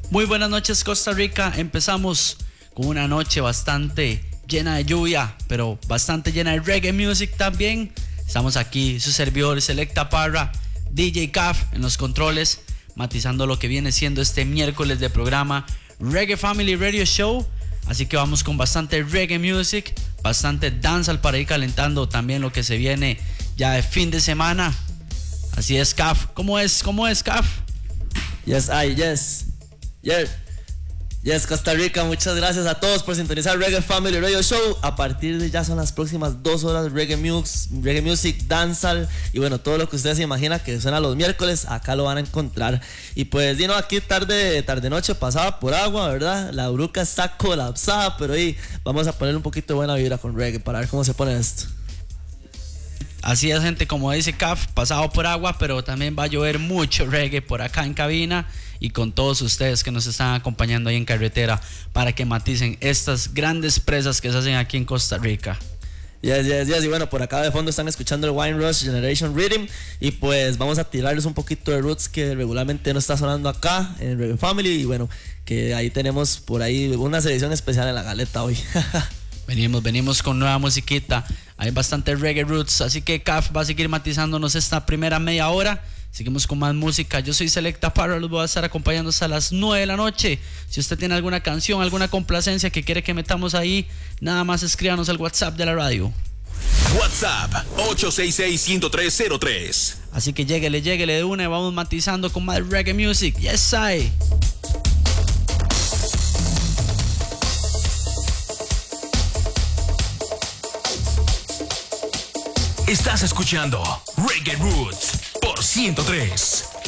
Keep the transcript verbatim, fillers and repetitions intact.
Muy buenas noches, Costa Rica. Empezamos con una noche bastante llena de lluvia, pero bastante llena de reggae music también. Estamos aquí, su servidor Selecta Parra, D J Caf en los controles, matizando lo que viene siendo este miércoles de programa Reggae Family Radio Show. Así que vamos con bastante reggae music, bastante dancehall para ir calentando también lo que se viene ya de fin de semana. Así es, Caf. ¿Cómo es? ¿Cómo es, Caf? Yes, I, yes. Yeah. Yes, Costa Rica, muchas gracias a todos por sintonizar Reggae Family Radio Show. A partir de ya son las próximas dos horas Reggae Music, Reggae Music, Dancehall y bueno, todo lo que ustedes se imaginan que suena los miércoles, acá lo van a encontrar. Y pues, Dino, aquí tarde, tarde noche pasada por agua, ¿verdad? La bruca está colapsada, pero ahí vamos a poner un poquito de buena vibra con reggae para ver cómo se pone esto. Así es, gente, como dice Caf, pasado por agua, pero también va a llover mucho reggae por acá en cabina y con todos ustedes que nos están acompañando ahí en carretera para que maticen estas grandes presas que se hacen aquí en Costa Rica. Yes, yes, yes. Y bueno, por acá de fondo están escuchando el Wine Rush Generation Rhythm. Y pues vamos a tirarles un poquito de roots que regularmente no está sonando acá en Reggae Family. Y bueno, que ahí tenemos por ahí una edición especial en la galeta hoy. Venimos, venimos con nueva musiquita. Hay bastante reggae roots. Así que Caf va a seguir matizándonos esta primera media hora. Seguimos con más música. Yo soy Selecta Parra, los voy a estar acompañando hasta las nueve de la noche. Si usted tiene alguna canción, alguna complacencia que quiere que metamos ahí, nada más escríbanos al WhatsApp de la radio. WhatsApp ocho seis seis, uno cero tres cero tres. Así que lléguele, lléguele de una y vamos matizando con más reggae music. Yes, I. Estás escuchando Reggae Roots por ciento tres.